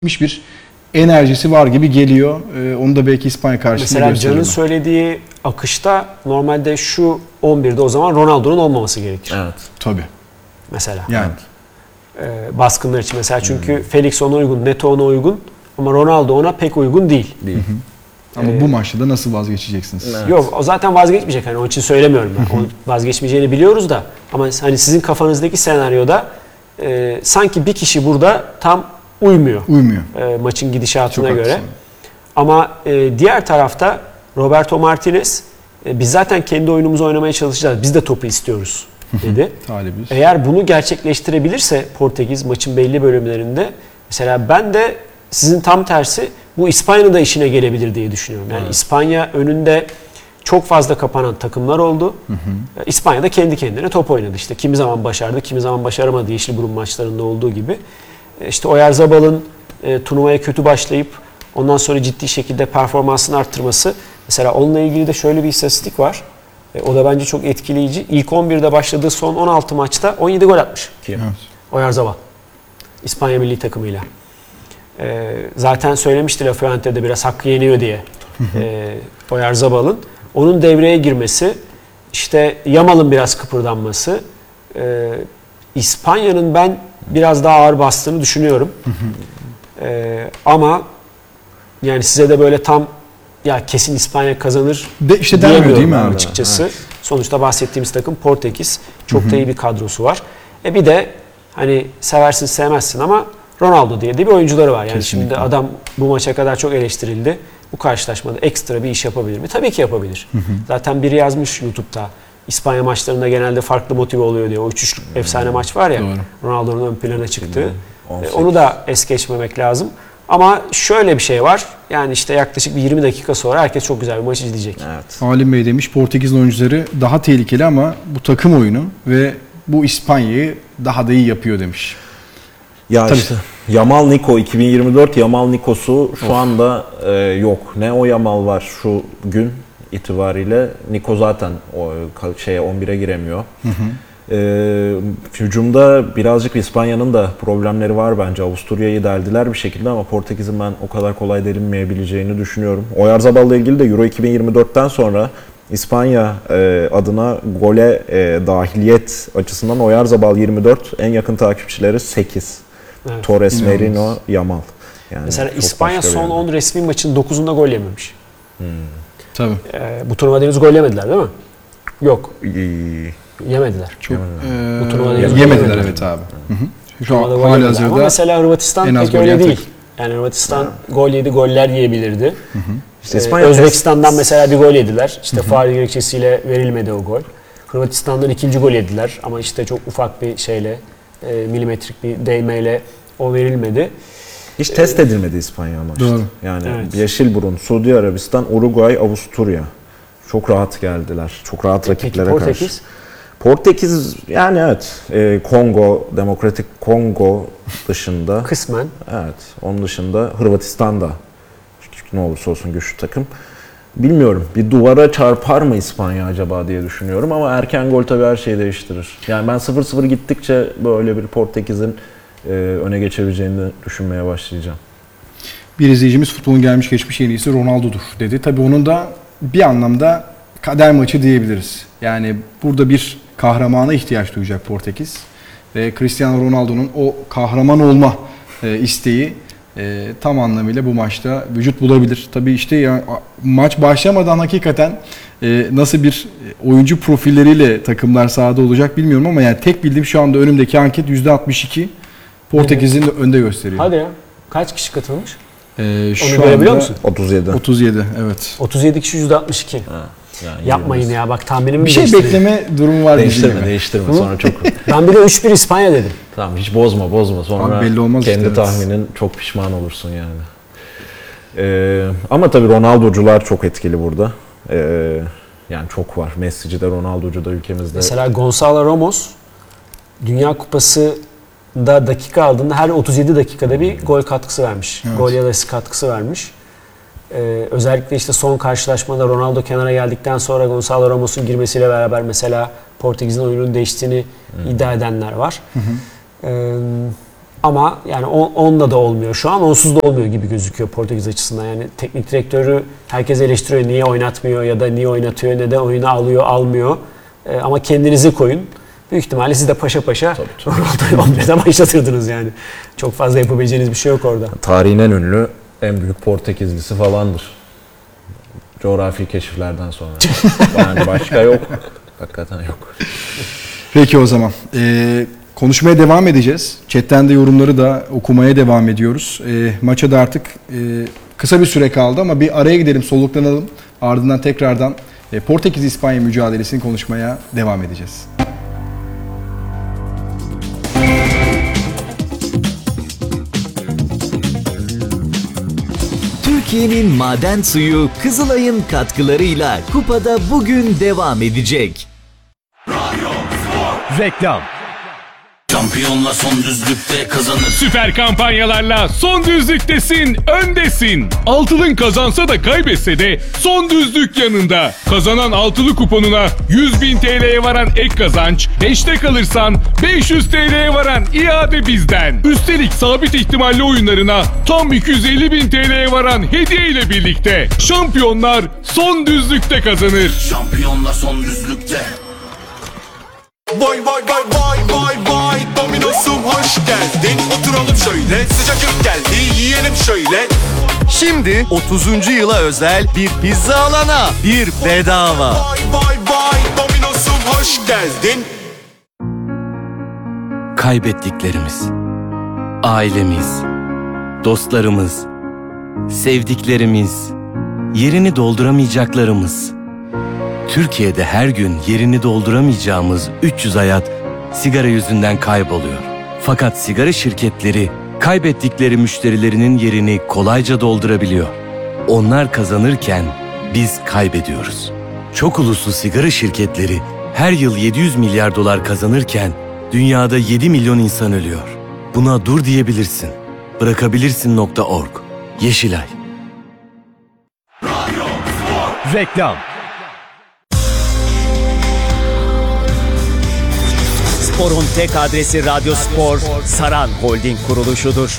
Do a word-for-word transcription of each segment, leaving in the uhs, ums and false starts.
bir enerjisi var gibi geliyor. Ee, onu da belki İspanya karşısında Mesela gösterir. Can'ın söylediği akışta normalde şu on birde o zaman Ronaldo'nun olmaması gerekir. Evet. Tabii. Mesela. Yani. Ee, baskınlar için mesela çünkü hmm. Felix ona uygun, Neto ona uygun ama Ronaldo ona pek uygun değil. Değil. Hı hı. Ama ee, bu maçta da nasıl vazgeçeceksiniz? Evet. Yok, o zaten vazgeçmeyecek. Hani onun için söylemiyorum ben. Onun vazgeçmeyeceğini biliyoruz da ama hani sizin kafanızdaki senaryoda e, sanki bir kişi burada tam uymuyor. Uymuyor. E, maçın gidişatına Çok göre. haklısın. Ama e, diğer tarafta Roberto Martinez e, biz zaten kendi oyunumuzu oynamaya çalışacağız. Biz de topu istiyoruz dedi. Talibiz. Eğer bunu gerçekleştirebilirse Portekiz maçın belli bölümlerinde mesela ben de sizin tam tersi bu İspanya'nın da işine gelebilir diye düşünüyorum. Yani evet. İspanya önünde çok fazla kapanan takımlar oldu. Hı hı. İspanya da kendi kendine top oynadı. İşte kimi zaman başardı, kimi zaman başaramadı Yeşilburun maçlarında olduğu gibi. İşte Oyarzábal'ın e, turnuvaya kötü başlayıp ondan sonra ciddi şekilde performansını arttırması. Mesela onunla ilgili de şöyle bir istatistik var. E, o da bence çok etkileyici. İlk on birde başladığı son on altı maçta on yedi gol atmış. Evet. Oyarzábal. İspanya milli takımıyla. E, zaten söylemişti La Fuente'de biraz hakkı yeniyor diye. e, Oyarzábal'ın. Onun devreye girmesi, işte Yamal'ın biraz kıpırdanması, e, İspanya'nın ben biraz daha ağır bastığını düşünüyorum. e, ama yani size de böyle tam ya kesin İspanya kazanır de işte demiyor değil mi abi? Açıkçası. Evet. Sonuçta bahsettiğimiz takım Portekiz. Çok da iyi bir kadrosu var. E bir de hani seversin sevmezsin ama Ronaldo diye de bir oyuncuları var. Yani Kesinlikle. şimdi adam bu maça kadar çok eleştirildi. Bu karşılaşmada ekstra bir iş yapabilir mi? Tabii ki yapabilir. Hı hı. Zaten biri yazmış YouTube'da. İspanya maçlarında genelde farklı motive oluyor diye. O üç üç hmm. efsane maç var ya. Doğru. Ronaldo'nun ön plana çıktığı. E, onu da es geçmemek lazım. Ama şöyle bir şey var. Yani işte yaklaşık bir yirmi dakika sonra herkes çok güzel bir maç izleyecek. Evet. Halim Bey demiş Portekiz'in oyuncuları daha tehlikeli ama bu takım oyunu ve bu İspanya'yı daha da iyi yapıyor demiş. Ya Tabii. işte Yamal Niko iki bin yirmi dört Yamal Niko'su şu of. anda e, yok. Ne o Yamal var şu gün itibariyle. Niko zaten o şeye on bire giremiyor. Hı hı. E, hücumda birazcık İspanya'nın da problemleri var bence. Avusturya'yı deldiler bir şekilde ama Portekiz'in ben o kadar kolay delinmeyebileceğini düşünüyorum. Oyarzábal'la ilgili de Euro iki bin yirmi dörtten sonra İspanya e, adına gole e, dahiliyet açısından Oyarzábal yirmi dört, en yakın takipçileri sekiz. Evet. Torres, Merino, Yamal. Yani mesela İspanya son on resmi maçın dokuzunda gol yememiş. Hmm. Tabii. Ee, bu turnuvada henüz gol yemediler değil mi? Yok. İyi. Yemediler. Çok, e, bu turnuvada yemediler, yemediler evet abi. Hı hı. Şu an hala hazırda. Ama mesela Hırvatistan pek öyle değil. Tek. Yani Hırvatistan ha. gol yedi, goller yiyebilirdi. Hı hı. İşte ee, Özbekistan'dan mesela bir gol yediler. İşte faul gerekçesiyle verilmedi o gol. Hırvatistan'dan ikinci gol yediler ama işte çok ufak bir şeyle, e, milimetrik bir değmeyle o verilmedi. Hiç ee, test edilmedi İspanya maçta. Doğru. Yani evet. Yeşilburun, Suudi Arabistan, Uruguay, Avusturya. Çok rahat geldiler. Çok rahat Peki, rakiplere Portekiz? karşı. Portekiz yani evet. E, Kongo, Demokratik Kongo dışında. Kısmen. Evet. Onun dışında Hırvatistan'da ne olursa olsun güçlü takım. Bilmiyorum. Bir duvara çarpar mı İspanya acaba diye düşünüyorum ama erken gol tabii her şeyi değiştirir. Yani ben sıfır sıfır gittikçe böyle bir Portekiz'in e, öne geçebileceğini düşünmeye başlayacağım. Bir izleyicimiz futbolun gelmiş geçmiş en iyisi Ronaldo'dur dedi. Tabii onun da bir anlamda kader maçı diyebiliriz. Yani burada bir kahramana ihtiyaç duyacak Portekiz. Ve Cristiano Ronaldo'nun o kahraman olma e, isteği e, tam anlamıyla bu maçta vücut bulabilir. Tabii işte ya, maç başlamadan hakikaten e, nasıl bir oyuncu profilleriyle takımlar sahada olacak bilmiyorum ama yani tek bildiğim şu anda önümdeki anket yüzde altmış iki Portekiz'in de önde gösteriyor. Hadi ya. Kaç kişi katılmış? Ee, şu Onu görebiliyor musun? otuz yedi. otuz yedi evet. otuz yedi kişi yüzde altmış iki. Ha. Yani yapmayın ya bak tahminimi bir şey bekleme durumu var. Değiştirme değiştirme Hı? sonra çok. Ben bir de üç bir İspanya dedim. Tamam hiç bozma bozma sonra Abi belli olmaz kendi işte, tahminin evet. çok pişman olursun yani. Ee, ama tabii Ronaldo'cular çok etkili burada. Ee, yani çok var. Messi'ci de Ronaldo'cu da ülkemizde. Mesela Gonzalo Ramos Dünya Kupası'da dakika aldığında her otuz yedi dakikada bir gol katkısı vermiş. Evet. Gol ya da asist katkısı vermiş. Ee, özellikle işte son karşılaşmada Ronaldo kenara geldikten sonra Gonzalo Ramos'un girmesiyle beraber mesela Portekiz'in oyunun değiştiğini hmm. iddia edenler var. Hı hı. Ee, Ama yani on, onunla da olmuyor şu an, onsuz da olmuyor gibi gözüküyor Portekiz açısından. Yani teknik direktörü herkes eleştiriyor, niye oynatmıyor ya da niye oynatıyor, neden oyunu alıyor, almıyor. Ee, ama kendinizi koyun. Büyük ihtimalle siz de paşa paşa Ronaldo'yu on birde başlatırdınız yani. Çok fazla yapabileceğiniz bir şey yok orada. Tarihin en ünlü, en büyük Portekizlisi falandır. Coğrafi keşiflerden sonra. Yani başka yok. Hakikaten yok. Peki o zaman. Ee, konuşmaya devam edeceğiz. Chat'ten de yorumları da okumaya devam ediyoruz. Ee, maça da artık e, kısa bir süre kaldı ama bir araya gidelim, soluklanalım. Ardından tekrardan e, Portekiz-İspanya mücadelesini konuşmaya devam edeceğiz. Türkiye'nin maden suyu Kızılay'ın katkılarıyla kupada bugün devam edecek. Reklam. Şampiyonla son düzlükte kazanır. Süper kampanyalarla son düzlüktesin, öndesin. Altılın kazansa da kaybetse de son düzlük yanında. Kazanan altılı kuponuna yüz bin T L'ye varan ek kazanç, beşte kalırsan beş yüz T L'ye varan iade bizden. Üstelik sabit ihtimalli oyunlarına tam iki yüz elli bin T L'ye varan hediye ile birlikte. Şampiyonlar son düzlükte kazanır. Şampiyonla son düzlükte. Vay vay vay vay vay vay Domino'sum hoş geldin. Oturalım şöyle, sıcacık geldi, yiyelim şöyle. Şimdi otuzuncu yıla özel bir pizza alana bir bedava. Vay vay vay Domino'sum hoş geldin. Kaybettiklerimiz, ailemiz, dostlarımız, sevdiklerimiz, yerini dolduramayacaklarımız. Türkiye'de her gün yerini dolduramayacağımız üç yüz hayat sigara yüzünden kayboluyor. Fakat sigara şirketleri kaybettikleri müşterilerinin yerini kolayca doldurabiliyor. Onlar kazanırken biz kaybediyoruz. Çok uluslu sigara şirketleri her yıl yedi yüz milyar dolar kazanırken dünyada yedi milyon insan ölüyor. Buna dur diyebilirsin. Bırakabilirsin nokta org. Yeşilay. Reklam. Spor'un tek adresi Radyo Spor, Saran Holding kuruluşudur.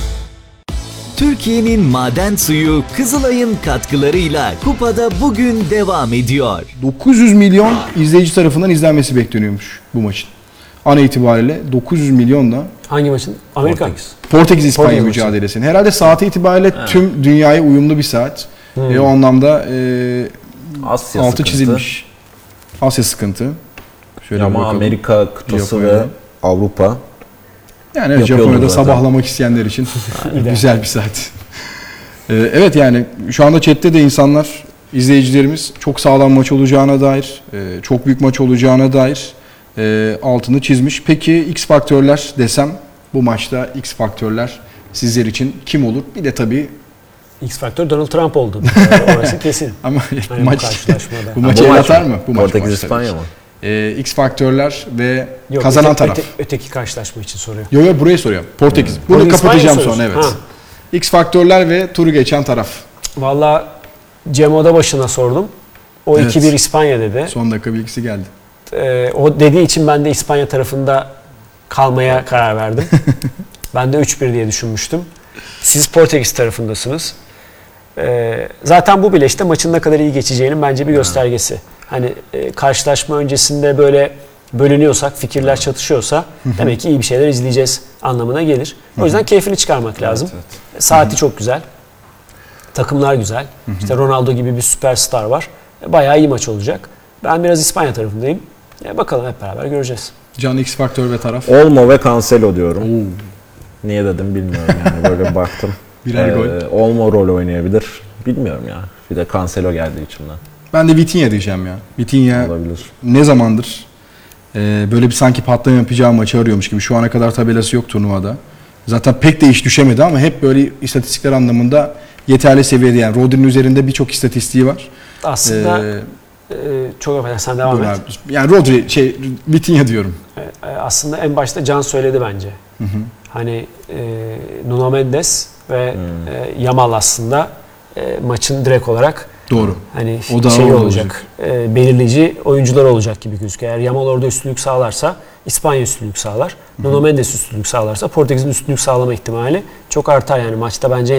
Türkiye'nin maden suyu Kızılay'ın katkılarıyla kupada bugün devam ediyor. dokuz yüz milyon izleyici tarafından izlenmesi bekleniyormuş bu maçın. An itibariyle dokuz yüz milyonla Hangi maçın? Amerika. Portekiz. Portekiz-İspanya Portekiz mücadelesinin. Herhalde saati itibariyle tüm dünyaya uyumlu bir saat. Hmm. E, o anlamda e, Asya altı sıkıntı. çizilmiş. Asya sıkıntı. Şöyle bir Ama bakalım. Amerika kıtası Japonya'da. ve Avrupa. Yani evet, Yapıyorlar Japonya'da zaten. sabahlamak isteyenler için güzel bir saat. Ee, evet yani şu anda chatte de insanlar, izleyicilerimiz çok sağlam maç olacağına dair, e, çok büyük maç olacağına dair e, altını çizmiş. Peki X faktörler desem bu maçta X faktörler sizler için kim olur? Bir de tabii X faktör Donald Trump oldu. Orası kesin. ama Hani bu maç karşılaşmada. bu Ha, maçı bu el maç atar mı? mı? Bu maç Portekiz-İspanya maç mı? tabii. Ee, X faktörler ve Yok, kazanan öte- taraf. öte- öteki karşılaşma için soruyor. Yo yo buraya soruyorum. Portekiz. Bunu Portekiz, kapatacağım İspanya sonra evet. soruyorsun. X faktörler ve turu geçen taraf. Valla Cem Oda başına sordum. O Evet. iki bir İspanya dedi. Son dakika bilgisi geldi. Ee, o dediği için ben de İspanya tarafında kalmaya karar verdim. Ben de üç bir diye düşünmüştüm. Siz Portekiz tarafındasınız. Ee, zaten bu bile işte maçın ne kadar iyi geçeceğinin bence bir göstergesi. Hani e, karşılaşma öncesinde böyle bölünüyorsak, fikirler çatışıyorsa demek ki iyi bir şeyler izleyeceğiz anlamına gelir. O yüzden keyfini çıkarmak lazım. Saati çok güzel. Takımlar güzel. İşte Ronaldo gibi bir süperstar var. E, Bayağı iyi maç olacak. Ben biraz İspanya tarafındayım. E, bakalım hep beraber göreceğiz. Can X faktör ve taraf. Olmo ve Cancelo diyorum. Niye dedim bilmiyorum yani böyle baktım. Birer Ee, gol. Olmo rol oynayabilir. Bilmiyorum ya. Bir de Cancelo geldi içimden. Ben de Vitinha diyeceğim ya. Vitinha Olabilir. ne zamandır e, böyle bir sanki patlama yapacağı maçı arıyormuş gibi. Şu ana kadar tabelası yok turnuvada. Zaten pek de iş düşemedi ama hep böyle istatistikler anlamında yeterli seviyede. Yani Rodri'nin üzerinde birçok istatistiği var. Aslında Ee, e, çok affedersin sen devam dur et. abi. Yani Rodri şey Vitinha diyorum. E, e, aslında en başta Can söyledi bence. Hani e, Nuno Mendes ve e, Yamal aslında e, maçın direkt olarak Doğru. Hani O da şey o olacak, olacak. e, belirleyici oyuncular olacak gibi gözüküyor. Eğer Yamal orada üstünlük sağlarsa İspanya üstünlük sağlar. Nuno Mendes üstünlük sağlarsa Portekiz'in üstünlük sağlama ihtimali çok artar yani maçta bence